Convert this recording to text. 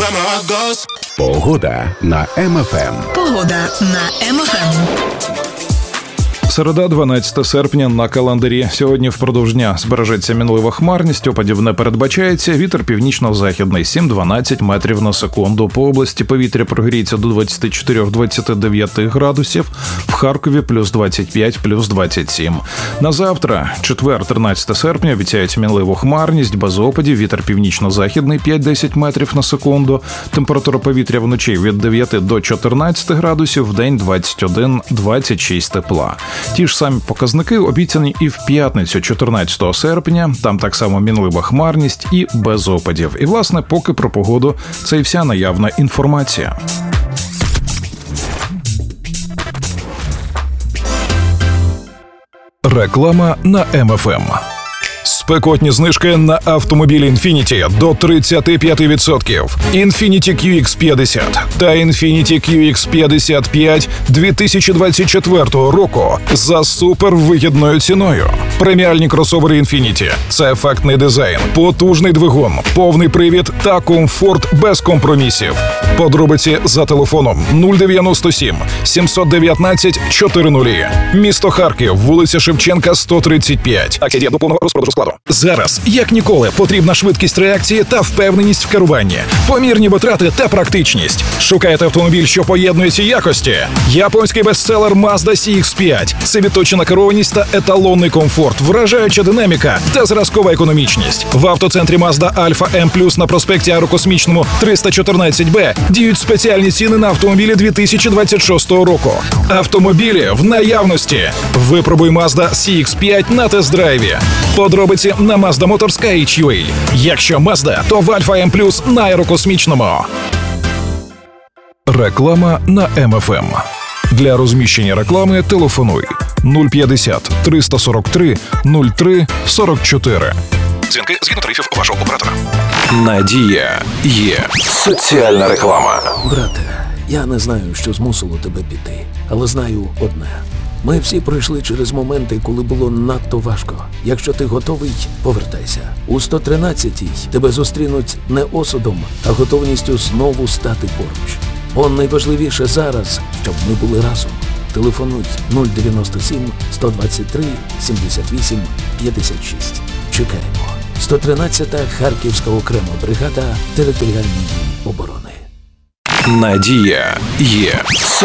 Погода на МФМ. Погода на МФМ. Середа, 12 серпня на календарі. Сьогодні впродовж дня збережеться мінлива хмарність, опадів не передбачається, вітер північно-західний 7-12 метрів на секунду. По області повітря прогріється до 24-29 градусів, в Харкові плюс 25, плюс 27. На завтра, четвер, 13 серпня, обіцяють мінливу хмарність, без опадів, вітер північно-західний 5-10 метрів на секунду, температура повітря вночі від 9 до 14 градусів, вдень 21-26 тепла. Ті ж самі показники обіцяні і в п'ятницю, 14 серпня. Там так само мінлива хмарність і без опадів. І, власне, поки про погоду – це і вся наявна інформація. Реклама на МФМ. Спекотні знижки на автомобілі Infiniti до 35%. Infiniti QX50 та Infiniti QX55 2024 року за супервигідною ціною. Преміальні кросовери Infiniti – це ефектний дизайн, потужний двигун, повний привід та комфорт без компромісів. Подробиці за телефоном 097 719 400. Місто Харків, вулиця Шевченка, 135. Акція діє до повного розпродажу складу. Зараз, як ніколи, потрібна швидкість реакції та впевненість в керуванні, помірні витрати та практичність. Шукаєте автомобіль, що поєднує ці якості? Японський бестселер Mazda CX-5 – це відточена керованість та еталонний комфорт, вражаюча динаміка та зразкова економічність. В автоцентрі Mazda Alfa M+, на проспекті Аерокосмічному 314Б діють спеціальні ціни на автомобілі 2026 року. Автомобілі в наявності. Випробуй Mazda CX-5 на тест-драйві. Подробиці на Mazda Motors.ua. Якщо Mazda, то в Alfa M+, на Аерокосмічному. Реклама на МФМ. Для розміщення реклами телефонуй 050 343 03 44. Дзвінки згідно тарифів вашого оператора. Надія є. Соціальна реклама. Брате, я не знаю, що змусило тебе піти, але знаю одне. Ми всі пройшли через моменти, коли було надто важко. Якщо ти готовий, повертайся. У 113-й тебе зустрінуть не осудом, а готовністю знову стати поруч. Бо найважливіше зараз, щоб ми були разом. Телефонуй 097 123 78 56. Чекаємо. 113-та Харківська окрема бригада територіальної оборони. Надія є.